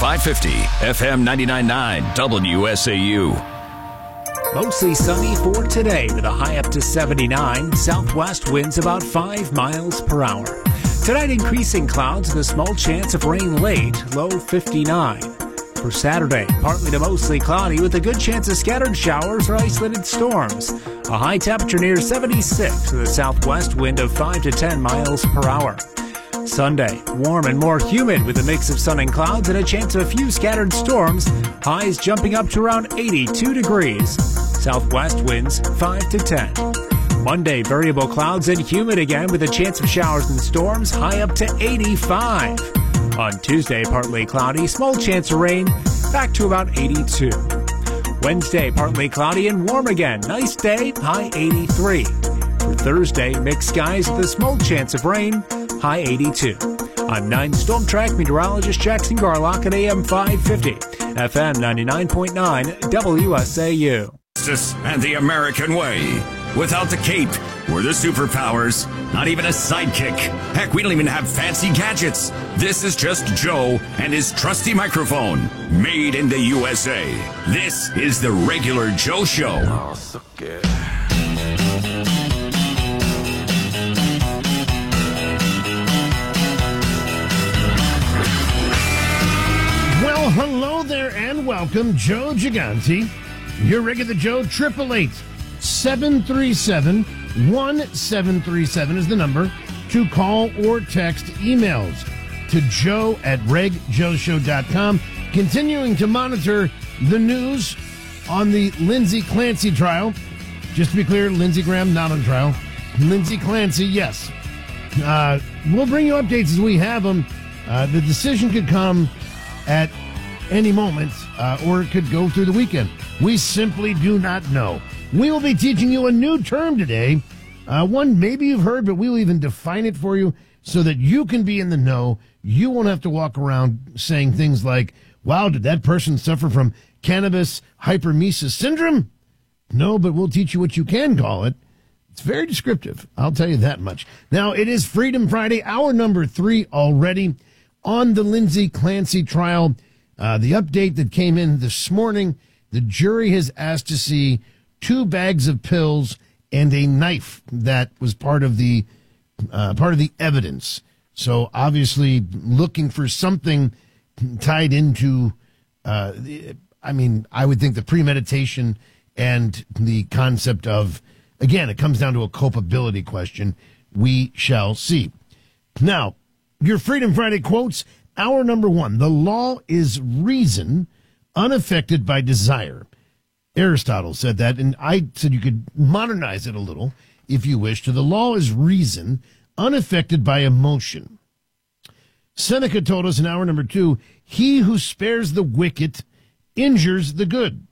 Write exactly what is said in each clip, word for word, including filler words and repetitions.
five fifty, F M ninety-nine point nine, W S A U. Mostly sunny for today with a high up to seventy-nine. Southwest winds about five miles per hour. Tonight, increasing clouds with a small chance of rain late, low fifty-nine. For Saturday, partly to mostly cloudy with a good chance of scattered showers or isolated storms. A high temperature near seventy-six with a southwest wind of five to ten miles per hour. Sunday, warm and more humid with a mix of sun and clouds and a chance of a few scattered storms. Highs jumping up to around eighty-two degrees. Southwest winds five to ten. Monday, variable clouds and humid again with a chance of showers and storms. High up to eighty-five. On Tuesday, partly cloudy, small chance of rain, back to about eighty-two. Wednesday, partly cloudy and warm again. Nice day, high eighty-three. For Thursday, mixed skies with a small chance of rain, high eighty-two. I'm nine Storm Track meteorologist Jackson Garlock at A M five fifty, F M ninety-nine point nine, W S A U. Justice and the American way. Without the cape or the superpowers, not even a sidekick. Heck, we don't even have fancy gadgets. This is just Joe and his trusty microphone, made in the U S A. This is the Regular Joe Show. Oh, so good. Well, hello there and welcome, Joe Gigante. Your regular Joe, triple eight seven three seven one seven three seven is the number to call or text. Emails to joe at reg joe show dot com. Continuing to monitor the news on the Lindsay Clancy trial. Just to be clear, Lindsey Graham not on trial. Lindsay Clancy, yes. Uh, we'll bring you updates as we have them. Uh, the decision could come at any moment, uh, or it could go through the weekend. We simply do not know. We will be teaching you a new term today. Uh, one maybe you've heard, but we'll even define it for you so that you can be in the know. You won't have to walk around saying things like, wow, did that person suffer from cannabis hyperemesis syndrome? No, but we'll teach you what you can call it. It's very descriptive. I'll tell you that much. Now, it is Freedom Friday, hour number three already on the Lindsay Clancy trial. Uh, the update that came in this morning, the jury has asked to see two bags of pills and a knife that was part of the uh, part of the evidence. So obviously looking for something tied into, uh, the, I mean, I would think the premeditation and the concept of, again, it comes down to a culpability question. We shall see. Now, your Freedom Friday quotes, hour number one. The law is reason unaffected by desire. Aristotle said that, and I said you could modernize it a little if you wish to. The law is reason unaffected by emotion. Seneca told us in hour number two, he who spares the wicked injures the good.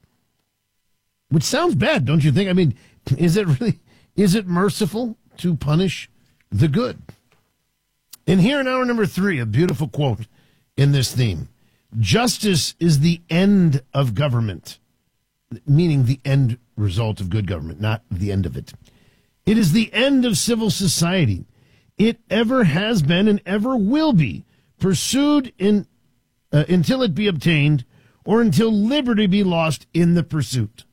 Which sounds bad, don't you think? I mean, is it really, is it merciful to punish the good? And here in hour number three, a beautiful quote in this theme. Justice is the end of government, meaning the end result of good government, not the end of it. It is the end of civil society. It ever has been and ever will be pursued in uh, until it be obtained or until liberty be lost in the pursuit.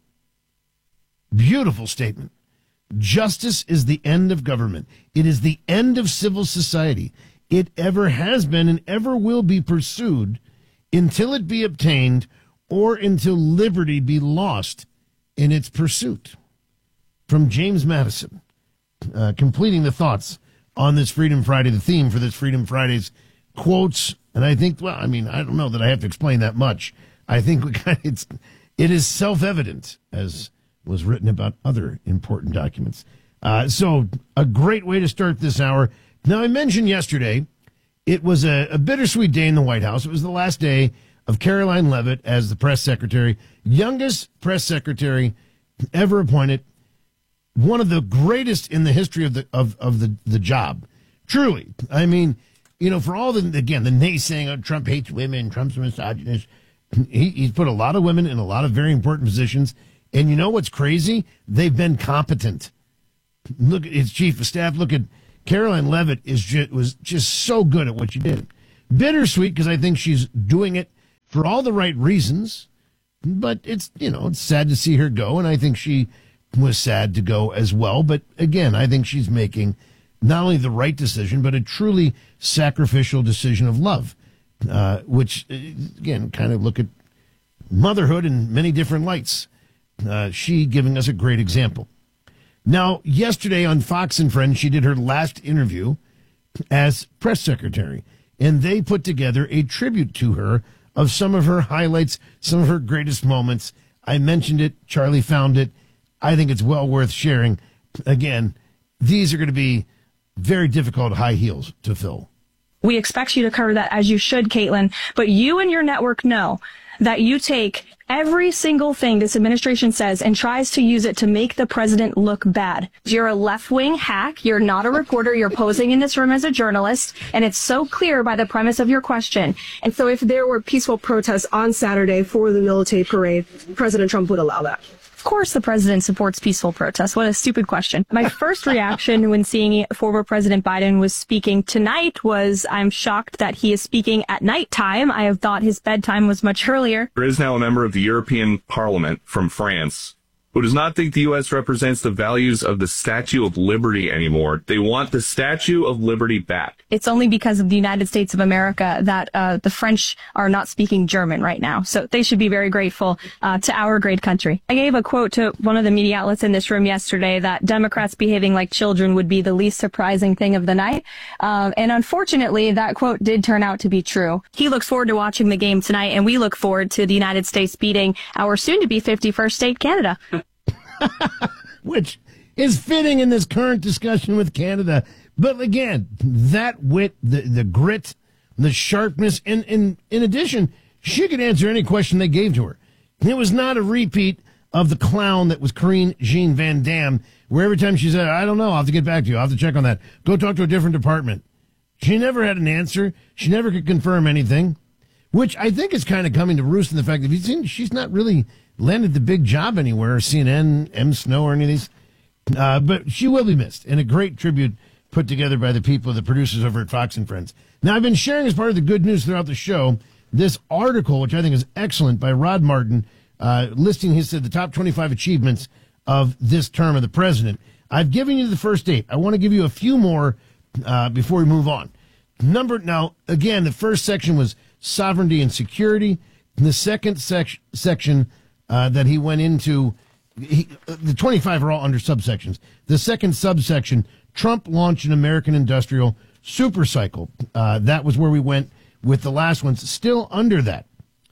Beautiful statement. Justice is the end of government. It is the end of civil society. It ever has been and ever will be pursued until it be obtained or until liberty be lost in its pursuit. From James Madison, uh, completing the thoughts on this Freedom Friday, the theme for this Freedom Friday's quotes. And I think, well, I mean, I don't know that I have to explain that much. I think we kind of, it's, it is self-evident, as was written about other important documents. Uh, so a great way to start this hour. Now, I mentioned yesterday it was a, a bittersweet day in the White House. It was the last day of Caroline Leavitt as the press secretary, youngest press secretary ever appointed, one of the greatest in the history of the of, of the, the job. Truly. I mean, you know, for all the, again, the naysaying of Trump hates women, Trump's a misogynist, he, he's put a lot of women in a lot of very important positions. And you know what's crazy? They've been competent. Look at his chief of staff. Look at Caroline Leavitt is just, was just so good at what she did. Bittersweet because I think she's doing it for all the right reasons. But it's, you know, it's sad to see her go, and I think she was sad to go as well. But again, I think she's making not only the right decision, but a truly sacrificial decision of love, uh, which, again, kind of look at motherhood in many different lights. Uh, she giving us a great example. Now, yesterday on Fox and Friends, she did her last interview as press secretary, and they put together a tribute to her of some of her highlights, some of her greatest moments. I mentioned it. Charlie found it. I think it's well worth sharing. Again, these are going to be very difficult high heels to fill. We expect you to cover that, as you should, Caitlin. But you and your network know that you take every single thing this administration says and tries to use it to make the president look bad. You're a left-wing hack. You're not a reporter. You're posing in this room as a journalist. And it's so clear by the premise of your question. And so if there were peaceful protests on Saturday for the military parade, President Trump would allow that? Of course the president supports peaceful protests. What a stupid question. My first reaction when seeing former President Biden was speaking tonight was, I'm shocked that he is speaking at nighttime. I have thought his bedtime was much earlier. There is now a member of the European Parliament from France who does not think the U S represents the values of the Statue of Liberty anymore. They want the Statue of Liberty back. It's only because of the United States of America that uh, the French are not speaking German right now. So they should be very grateful uh, to our great country. I gave a quote to one of the media outlets in this room yesterday that Democrats behaving like children would be the least surprising thing of the night. Um, and unfortunately, that quote did turn out to be true. He looks forward to watching the game tonight, and we look forward to the United States beating our soon-to-be fifty-first state, Canada. Which is fitting in this current discussion with Canada. But again, that wit, the, the grit, the sharpness, and, and in addition, she could answer any question they gave to her. It was not a repeat of the clown that was Karine Jean Van Damme, where every time she said, I don't know, I'll have to get back to you, I'll have to check on that. Go talk to a different department. She never had an answer. She never could confirm anything, which I think is kind of coming to roost in the fact that you've seen she's not really landed the big job anywhere, C N N, M. Snow, or any of these. Uh, but she will be missed, and a great tribute put together by the people, the producers over at Fox and Friends. Now, I've been sharing as part of the good news throughout the show this article, which I think is excellent, by Rod Martin, uh, listing his said the top twenty-five achievements of this term of the president. I've given you the first eight. I want to give you a few more uh, before we move on. Number now, again, the first section was sovereignty and security. The second sec- section Uh, that he went into, he, uh, the twenty-five are all under subsections. The second subsection, Trump launched an American industrial supercycle. Uh, that was where we went with the last ones, still under that.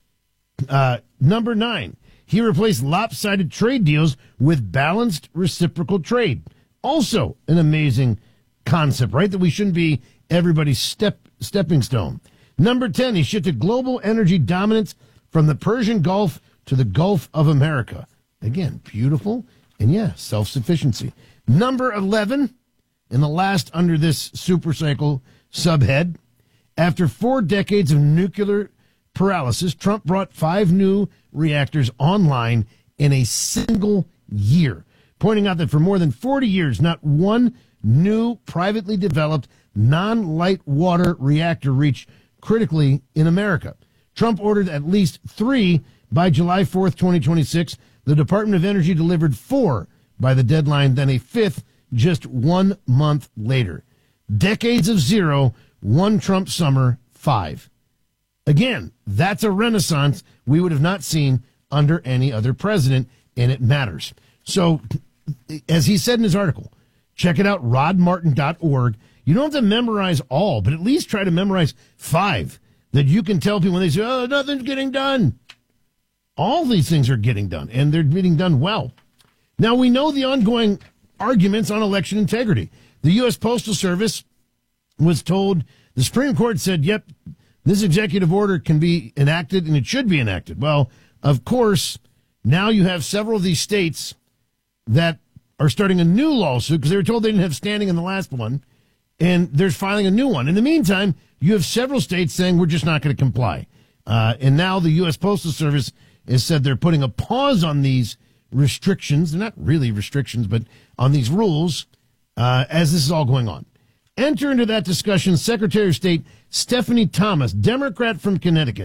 Uh, number nine, he replaced lopsided trade deals with balanced reciprocal trade. Also an amazing concept, right? That we shouldn't be everybody's step stepping stone. Number ten, he shifted global energy dominance from the Persian Gulf to the Gulf of America. Again, beautiful, and yeah, self-sufficiency. Number eleven, in the last under this supercycle subhead, after four decades of nuclear paralysis, Trump brought five new reactors online in a single year, pointing out that for more than forty years, not one new privately developed non-light water reactor reached critically in America. Trump ordered at least three by July fourth, twenty twenty-six. The Department of Energy delivered four by the deadline, then a fifth just one month later. Decades of zero, one Trump summer, five. Again, that's a renaissance we would have not seen under any other president, and it matters. So, as he said in his article, check it out, rod martin dot org. You don't have to memorize all, but at least try to memorize five that you can tell people when they say, oh, nothing's getting done. All these things are getting done, and they're getting done well. Now, we know the ongoing arguments on election integrity. The U S Postal Service was told, the Supreme Court said, yep, this executive order can be enacted, and it should be enacted. Well, of course, now you have several of these states that are starting a new lawsuit because they were told they didn't have standing in the last one, and they're filing a new one. In the meantime, you have several states saying we're just not going to comply. Uh, and now the U S Postal Service has said they're putting a pause on these restrictions. They're not really restrictions, but on these rules uh, as this is all going on. Enter into that discussion Secretary of State Stephanie Thomas, Democrat from Connecticut.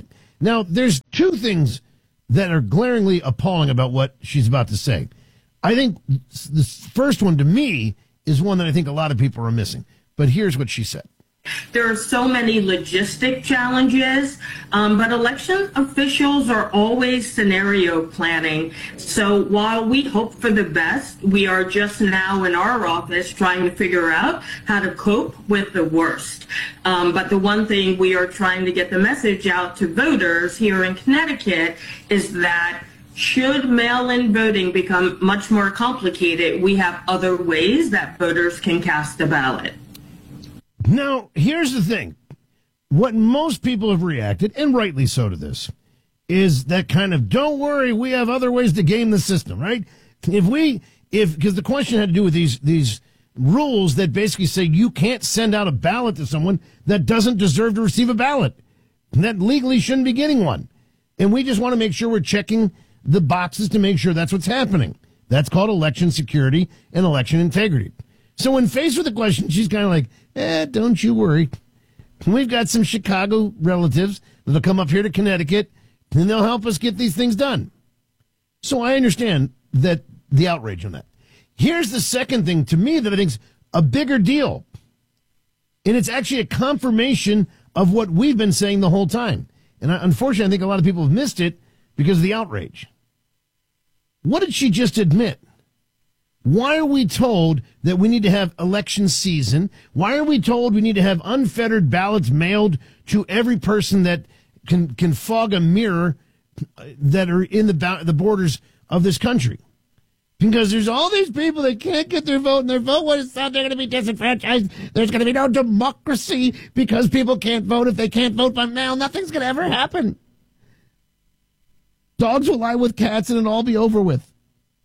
Now, there's two things that are glaringly appalling about what she's about to say. I think the first one, to me, is one that I think a lot of people are missing. But here's what she said. There are so many logistic challenges, um, but election officials are always scenario planning. So while we hope for the best, we are just now in our office trying to figure out how to cope with the worst. Um, but the one thing we are trying to get the message out to voters here in Connecticut is that should mail-in voting become much more complicated, we have other ways that voters can cast a ballot. Now, here's the thing. What most people have reacted, and rightly so to this, is that kind of, don't worry, we have other ways to game the system, right? If we, if, because the question had to do with these, these rules that basically say you can't send out a ballot to someone that doesn't deserve to receive a ballot, that legally shouldn't be getting one. And we just want to make sure we're checking the boxes to make sure that's what's happening. That's called election security and election integrity. So when faced with the question, she's kind of like, eh, don't you worry. We've got some Chicago relatives that'll come up here to Connecticut, and they'll help us get these things done. So I understand that the outrage on that. Here's the second thing to me that I think's a bigger deal. And it's actually a confirmation of what we've been saying the whole time. And I, unfortunately, I think a lot of people have missed it because of the outrage. What did she just admit? Why are we told that we need to have election season? Why are we told we need to have unfettered ballots mailed to every person that can can fog a mirror that are in the the borders of this country? Because there's all these people that can't get their vote, and their vote was thought they're going to be disenfranchised. There's going to be no democracy because people can't vote. If they can't vote by mail, nothing's going to ever happen. Dogs will lie with cats, and it'll all be over with.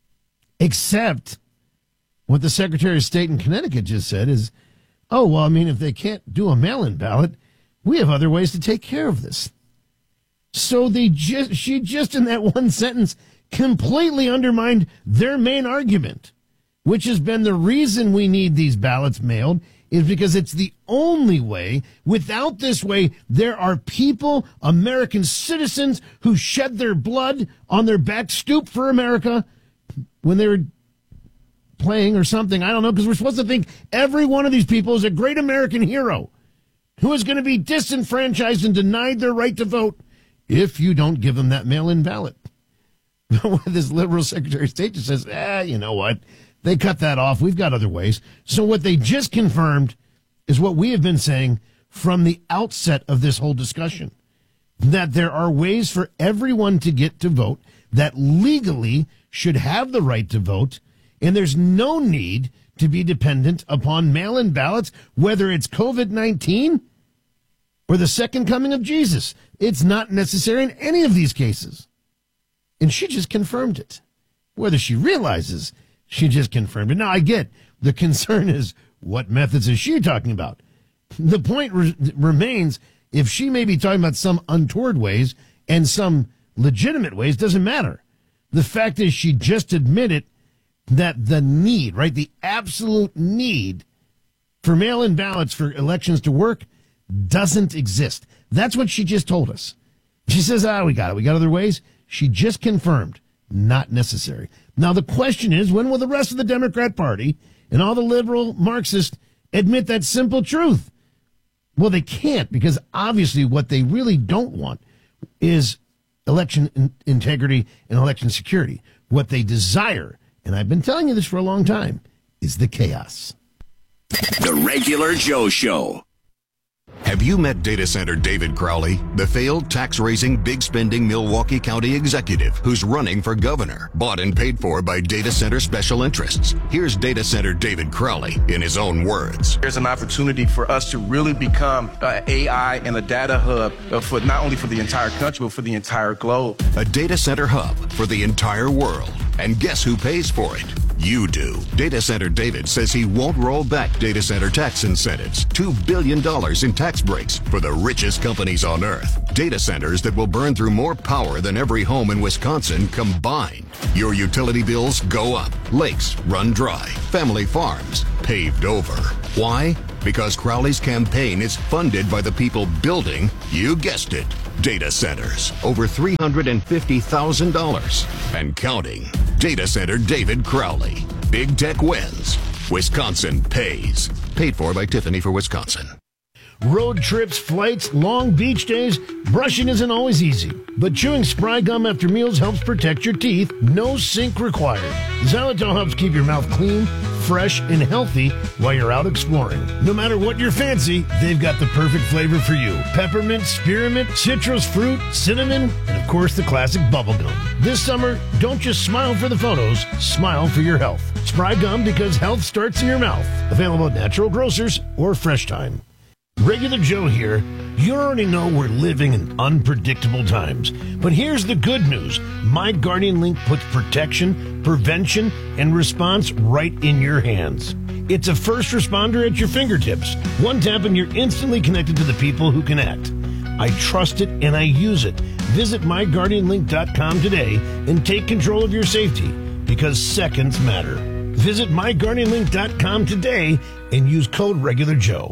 Except what the Secretary of State in Connecticut just said is, oh, well, I mean, if they can't do a mail-in ballot, we have other ways to take care of this. So they just, she just in that one sentence completely undermined their main argument, which has been the reason we need these ballots mailed is because it's the only way. Without this way, there are people, American citizens, who shed their blood on their back stoop for America when they were playing or something. I don't know, because we're supposed to think every one of these people is a great American hero who is going to be disenfranchised and denied their right to vote if you don't give them that mail-in ballot. This liberal Secretary of State just says, ah, you know what? They cut that off. We've got other ways. So what they just confirmed is what we have been saying from the outset of this whole discussion, that there are ways for everyone to get to vote that legally should have the right to vote, and there's no need to be dependent upon mail-in ballots, whether it's COVID nineteen or the second coming of Jesus. It's not necessary in any of these cases. And she just confirmed it. Whether she realizes she just confirmed it. Now, I get the concern is, what methods is she talking about? The point re- remains, if she may be talking about some untoward ways and some legitimate ways, doesn't matter. The fact is she just admitted that the need, right, the absolute need for mail-in ballots for elections to work doesn't exist. That's what she just told us. She says, ah, we got it. We got other ways. She just confirmed, not necessary. Now, the question is, when will the rest of the Democrat Party and all the liberal Marxists admit that simple truth? Well, they can't, because obviously what they really don't want is election in- integrity and election security. What they desire, and I've been telling you this for a long time, is the chaos. The Regular Joe Show. Have you met data center David Crowley, the failed tax-raising, big-spending Milwaukee County executive who's running for governor, bought and paid for by data center special interests? Here's data center David Crowley in his own words. There's an opportunity for us to really become an A I and a data hub for not only for the entire country, but for the entire globe. A data center hub for the entire world. And guess who pays for it? You do. Data Center David says he won't roll back data center tax incentives. two billion dollars in tax breaks for the richest companies on earth. Data centers that will burn through more power than every home in Wisconsin combined. Your utility bills go up. Lakes run dry. Family farms paved over. Why? because Crowley's campaign is funded by the people building, you guessed it, data centers. Over three hundred fifty thousand dollars and counting. Data Center David Crowley. Big tech wins. Wisconsin pays. Paid for by Tiffany for Wisconsin. Road trips, flights, long beach days, brushing isn't always easy. But chewing Spry gum after meals helps protect your teeth. No sink required. Xylitol helps keep your mouth clean, fresh, and healthy while you're out exploring. No matter what you're fancy, they've got the perfect flavor for you. Peppermint, spearmint, citrus fruit, cinnamon, and of course the classic bubblegum. This summer, don't just smile for the photos, smile for your health. Spry gum, because health starts in your mouth. Available at natural grocers or Fresh Time. Regular Joe here. You already know we're living in unpredictable times. But here's the good news. My Guardian Link puts protection, prevention, and response right in your hands. It's a first responder at your fingertips. One tap and you're instantly connected to the people who can act. I trust it and I use it. Visit my guardian link dot com today and take control of your safety, because seconds matter. Visit my guardian link dot com today and use code RegularJoe.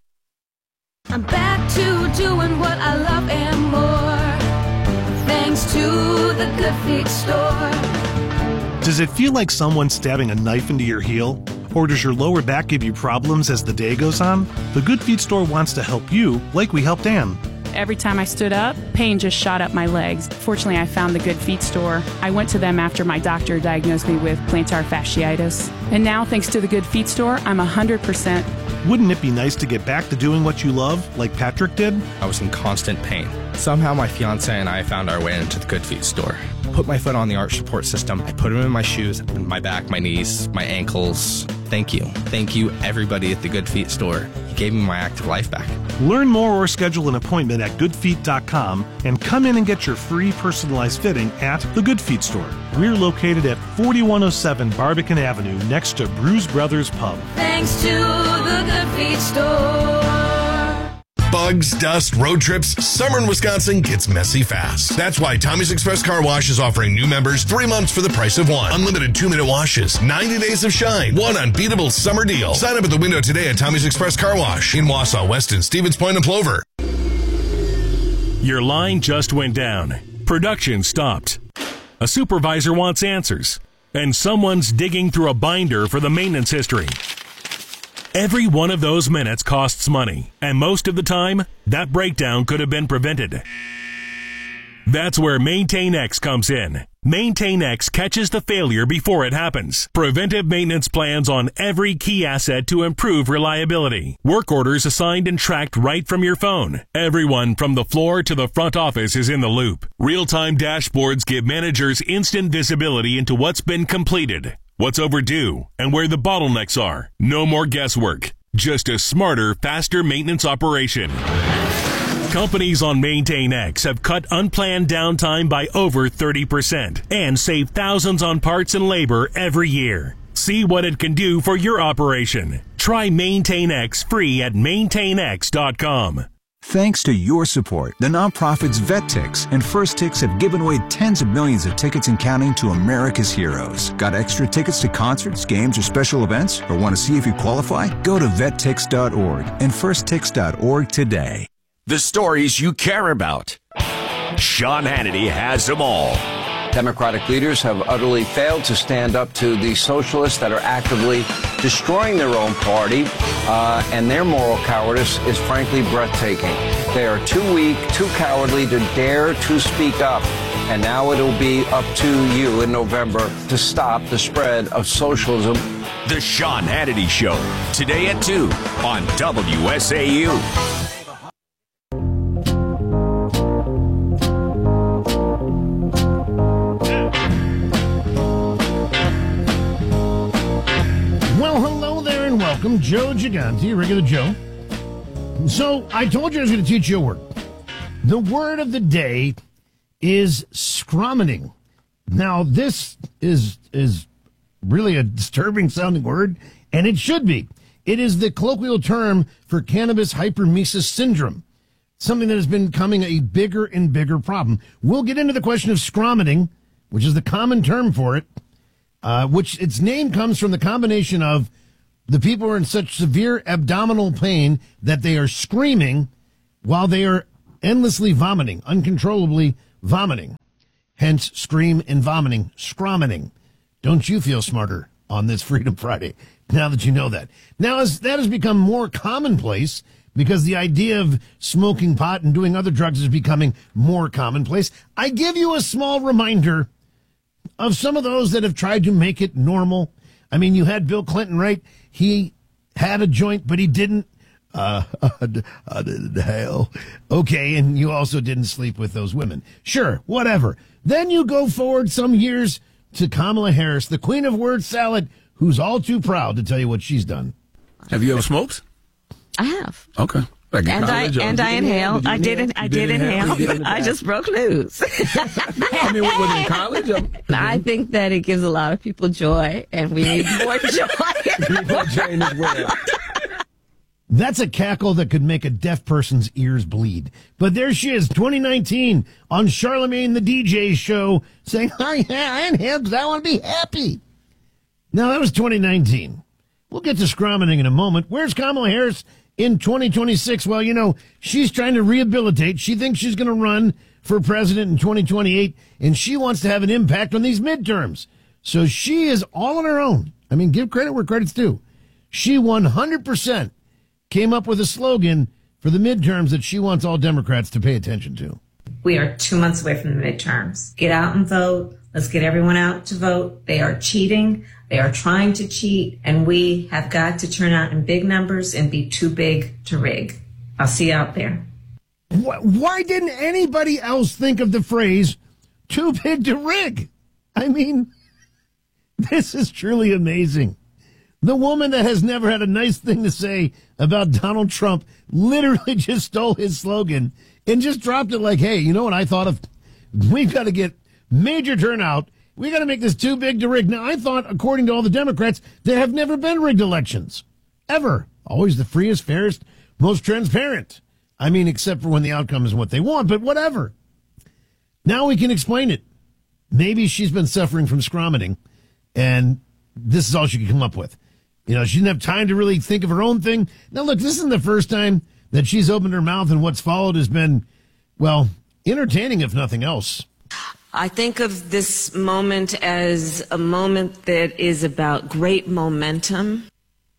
I'm back to doing what I love and more, thanks to the Good Feet store. Does it feel like someone's stabbing a knife into your heel? Or does your lower back give you problems as the day goes on? The Good Feet store wants to help you, like we helped Ann. Every time I stood up, pain just shot up my legs. Fortunately, I found the Good Feet store. I went to them after my doctor diagnosed me with plantar fasciitis. And now, thanks to the Good Feet store, I'm one hundred percent. Wouldn't it be nice to get back to doing what you love, like Patrick did? I was in constant pain. Somehow my fiance and I found our way into the Good Feet store. Put my foot on the arch support system. I put them in my shoes, my back, my knees, my ankles. Thank you. Thank you, everybody at the Good Feet store. You gave me my active life back. Learn more or schedule an appointment at good feet dot com and come in and get your free personalized fitting at the Good Feet store. We're located at forty-one oh seven Barbican Avenue next to Bruise Brothers Pub. Thanks to the Good Feet store. Bugs, dust, road trips, summer in Wisconsin gets messy fast. That's why Tommy's Express Car Wash is offering new members three months for the price of one. Unlimited two-minute washes, ninety days of shine, one unbeatable summer deal. Sign up at the window today at Tommy's Express Car Wash in Wausau, Weston, Stevens Point, and Plover. Your line just went down. Production stopped. A supervisor wants answers, and someone's digging through a binder for the maintenance history. Every one of those minutes costs money, and most of the time, that breakdown could have been prevented. That's where MaintainX comes in. MaintainX catches the failure before it happens. Preventive maintenance plans on every key asset to improve reliability. Work orders assigned and tracked right from your phone. Everyone from the floor to the front office is in the loop. Real-time dashboards give managers instant visibility into what's been completed, what's overdue, and where the bottlenecks are. No more guesswork. Just a smarter, faster maintenance operation. Companies on MaintainX have cut unplanned downtime by over thirty percent and save thousands on parts and labor every year. See what it can do for your operation. Try MaintainX free at maintain x dot com. Thanks to your support, the nonprofits VetTix and First Tix have given away tens of millions of tickets and counting to America's heroes. Got extra tickets to concerts, games, or special events? Or want to see if you qualify? Go to vet tix dot org and first tix dot org today. The stories you care about. Sean Hannity has them all. Democratic leaders have utterly failed to stand up to the socialists that are actively destroying their own party, uh, and their moral cowardice is frankly breathtaking. They are too weak, too cowardly to dare to speak up, and now it'll be up to you in November to stop the spread of socialism. The Sean Hannity Show, today at two on W S A U. Welcome, Joe Gigante, Regular Joe. So, I told you I was going to teach you a word. The word of the day is scromining. Now, this is is really a disturbing sounding word, and it should be. It is the colloquial term for cannabis hyperemesis syndrome, something that has been becoming a bigger and bigger problem. We'll get into the question of scromining, which is the common term for it, uh, which its name comes from the combination of The people are in such severe abdominal pain that they are screaming while they are endlessly vomiting, uncontrollably vomiting. Hence, scream and vomiting, scromining. Don't you feel smarter on this Freedom Friday, now that you know that? Now, as that has become more commonplace, because the idea of smoking pot and doing other drugs is becoming more commonplace, I give you a small reminder of some of those that have tried to make it normal. I mean, you had Bill Clinton, right? He had a joint, but he didn't. Uh, I didn't hell. Okay, and you also didn't sleep with those women. Sure, whatever. Then you go forward some years to Kamala Harris, the queen of word salad, who's all too proud to tell you what she's done. Have you ever smoked? I have. Okay. Like and I and I inhale. I did. I did inhale. I just broke loose. I mean, was it in college? I think that it gives a lot of people joy, and we need more joy. We need more joy in this world. That's a cackle that could make a deaf person's ears bleed. But there she is, twenty nineteen, on Charlemagne the D J show, saying, "I I inhaled because I want to be happy." Now that was twenty nineteen. We'll get to scromining in a moment. Where's Kamala Harris in twenty twenty-six? Well, you know, she's trying to rehabilitate. She thinks she's going to run for president in twenty twenty-eight, and she wants to have an impact on these midterms. So she is all on her own. I mean, give credit where credit's due. She one hundred percent came up with a slogan for the midterms that she wants all Democrats to pay attention to. We are two months away from the midterms. Get out and vote. Let's get everyone out to vote. They are cheating. They are trying to cheat, and we have got to turn out in big numbers and be too big to rig. I'll see you out there. Why didn't anybody else think of the phrase, too big to rig? I mean, this is truly amazing. The woman that has never had a nice thing to say about Donald Trump literally just stole his slogan and just dropped it like, hey, you know what I thought of? We've got to get major turnout. We got to make this too big to rig. Now, I thought, according to all the Democrats, there have never been rigged elections. Ever. Always the freest, fairest, most transparent. I mean, except for when the outcome is what they want, but whatever. Now we can explain it. Maybe she's been suffering from scromiting, and this is all she could come up with. You know, she didn't have time to really think of her own thing. Now, look, this isn't the first time that she's opened her mouth, and what's followed has been, well, entertaining, if nothing else. I think of this moment as a moment that is about great momentum.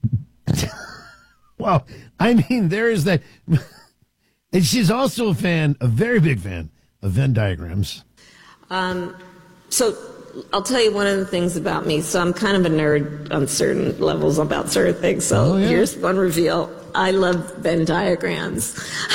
Well, I mean, there is that. And she's also a fan, a very big fan, of Venn diagrams. Um, so I'll tell you one of the things about me. So I'm kind of a nerd on certain levels about certain things. So Oh, yeah. here's one reveal. I love Venn diagrams.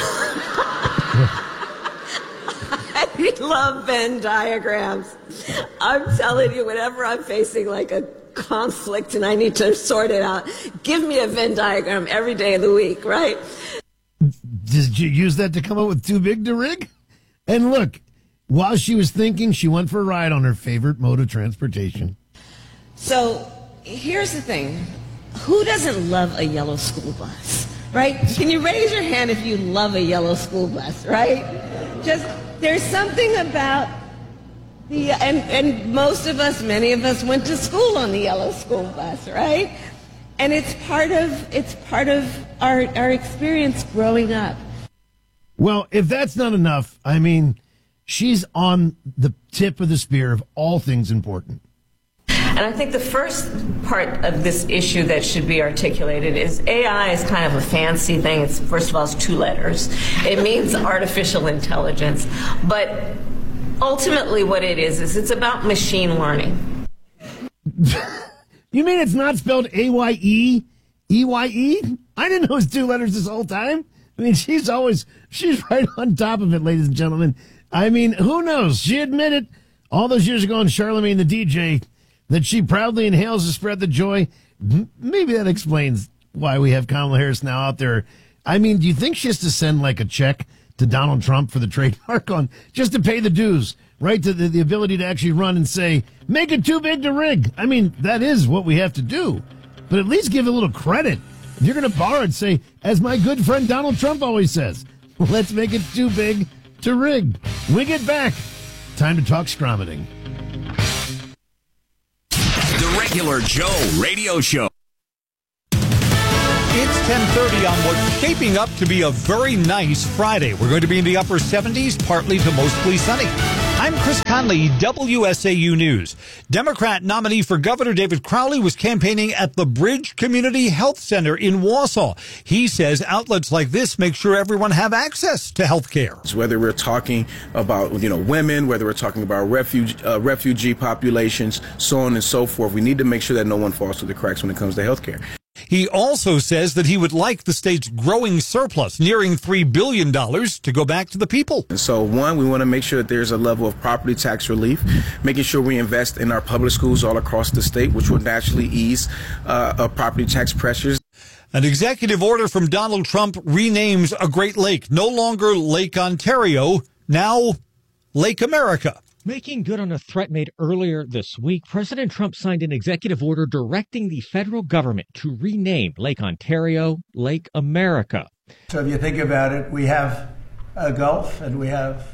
I love Venn diagrams. I'm telling you, whenever I'm facing like a conflict and I need to sort it out, give me a Venn diagram every day of the week, right? Did you use that to come up with too big to rig? And look, while she was thinking, she went for a ride on her favorite mode of transportation. So here's the thing. Who doesn't love a yellow school bus, right? Can you raise your hand if you love a yellow school bus, right? Just, there's something about the, and, and most of us, many of us went to school on the yellow school bus, right? And it's part of, it's part of our, our experience growing up. Well, if that's not enough, I mean, she's on the tip of the spear of all things important. And I think the first part of this issue that should be articulated is A I is kind of a fancy thing. It's, first of all, it's two letters. It means artificial intelligence. But ultimately what it is, is it's about machine learning. You mean it's not spelled A Y E? E Y E? I didn't know it was two letters this whole time. I mean, she's always, she's right on top of it, ladies and gentlemen. I mean, who knows? She admitted all those years ago on Charlemagne the D J that she proudly inhales to spread the joy. M- Maybe that explains why we have Kamala Harris now out there. I mean, do you think she has to send like a check to Donald Trump for the trademark on, just to pay the dues, right? To the, the ability to actually run and say, make it too big to rig. I mean, that is what we have to do. But at least give a little credit. If you're going to borrow it, say, as my good friend Donald Trump always says, let's make it too big to rig. When we get back, time to talk scromiting. The Regular Joe Radio Show. ten thirty on what's shaping up to be a very nice Friday. We're going to be in the upper seventies, partly to mostly sunny. I'm Chris Conley, W S A U News. Democrat nominee for Governor David Crowley was campaigning at the Bridge Community Health Center in Wausau. He says outlets like this make sure everyone have access to health care. Whether we're talking about, you know, women, whether we're talking about refuge, uh, refugee populations, so on and so forth, we need to make sure that no one falls through the cracks when it comes to health care. He also says that he would like the state's growing surplus, nearing three billion dollars, to go back to the people. And so, one, we want to make sure that there's a level of property tax relief, making sure we invest in our public schools all across the state, which will naturally ease uh, uh, property tax pressures. An executive order from Donald Trump renames a Great Lake, no longer Lake Ontario, now Lake America. Making good on a threat made earlier this week, President Trump signed an executive order directing the federal government to rename Lake Ontario Lake America. So if you think about it, we have a Gulf and we have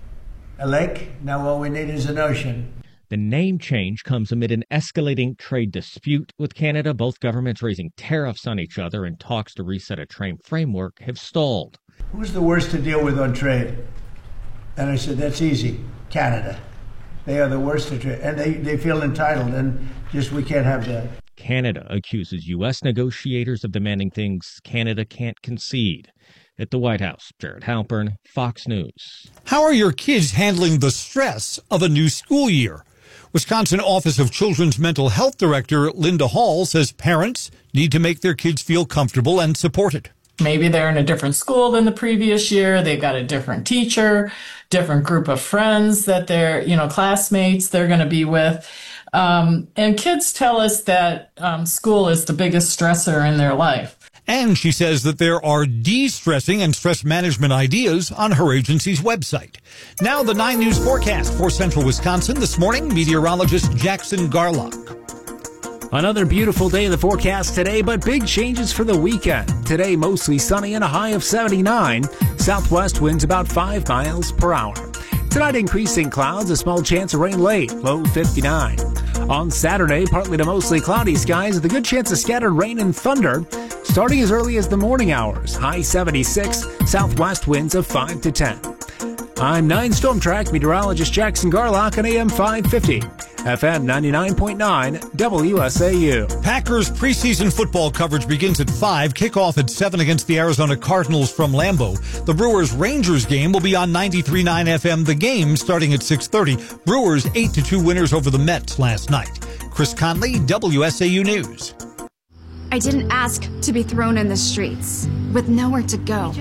a lake. Now all we need is an ocean. The name change comes amid an escalating trade dispute with Canada. Both governments raising tariffs on each other, and talks to reset a trade framework have stalled. Who's the worst to deal with on trade? And I said, that's easy. Canada. They are the worst to trade, and they, they feel entitled, and just we can't have that. Canada accuses U S negotiators of demanding things Canada can't concede. At the White House, Jared Halpern, Fox News. How are your kids handling the stress of a new school year? Wisconsin Office of Children's Mental Health Director Linda Hall says parents need to make their kids feel comfortable and supported. Maybe they're in a different school than the previous year. They've got a different teacher, different group of friends that they're, you know, classmates they're going to be with. Um, and kids tell us that um, school is the biggest stressor in their life. And she says that there are de-stressing and stress management ideas on her agency's website. Now the nine News forecast for central Wisconsin this morning, meteorologist Jackson Garlock. Another beautiful day in the forecast today, but big changes for the weekend. Today, mostly sunny and a high of seventy-nine. Southwest winds about five miles per hour. Tonight, increasing clouds, a small chance of rain late, low fifty-nine. On Saturday, partly to mostly cloudy skies with a good chance of scattered rain and thunder. Starting as early as the morning hours, high seventy-six, southwest winds of five to ten. I'm nine Storm Track meteorologist Jackson Garlock on A M five fifty. F M ninety-nine point nine, W S A U. Packers preseason football coverage begins at five, kickoff at seven against the Arizona Cardinals from Lambeau. The Brewers-Rangers game will be on ninety-three point nine F M. The game starting at six thirty. Brewers eight to two winners over the Mets last night. Chris Conley, W S A U News. I didn't ask to be thrown in the streets with nowhere to go.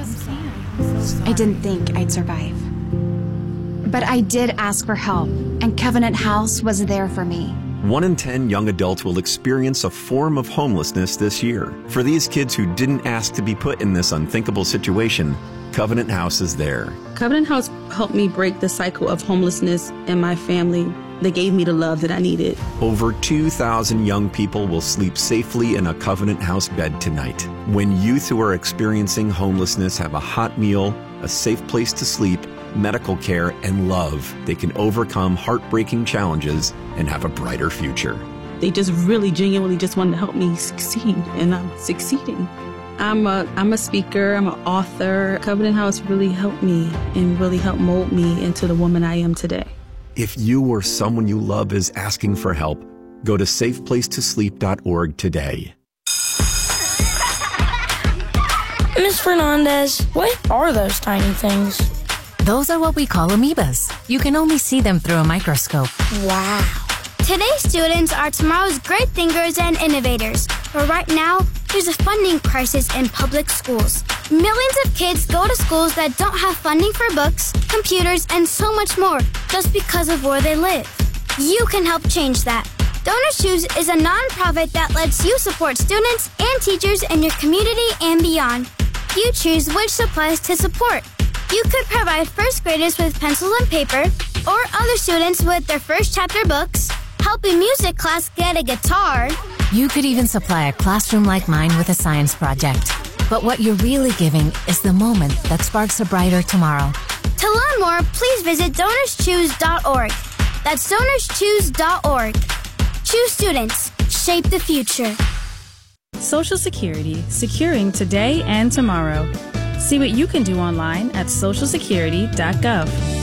I didn't think I'd survive. But I did ask for help, and Covenant House was there for me. One in ten young adults will experience a form of homelessness this year. For these kids who didn't ask to be put in this unthinkable situation, Covenant House is there. Covenant House helped me break the cycle of homelessness in my family. They gave me the love that I needed. Over two thousand young people will sleep safely in a Covenant House bed tonight. When youth who are experiencing homelessness have a hot meal, a safe place to sleep, medical care, and love, they can overcome heartbreaking challenges and have a brighter future. They just really genuinely just wanted to help me succeed, and I'm succeeding. I'm a, I'm a speaker, I'm an author. Covenant House really helped me and really helped mold me into the woman I am today. If you or someone you love is asking for help, go to safe place to sleep dot org today. Miz Fernandez, what are those tiny things? Those are what we call amoebas. You can only see them through a microscope. Wow. Today's students are tomorrow's great thinkers and innovators. But right now, there's a funding crisis in public schools. Millions of kids go to schools that don't have funding for books, computers, and so much more just because of where they live. You can help change that. Donors Choose is a nonprofit that lets you support students and teachers in your community and beyond. You choose which supplies to support. You could provide first graders with pencils and paper, or other students with their first chapter books, help a music class get a guitar. You could even supply a classroom like mine with a science project. But what you're really giving is the moment that sparks a brighter tomorrow. To learn more, please visit donors choose dot org. That's donors choose dot org. Choose students. Shape the future. Social Security, securing today and tomorrow. See what you can do online at social security dot gov.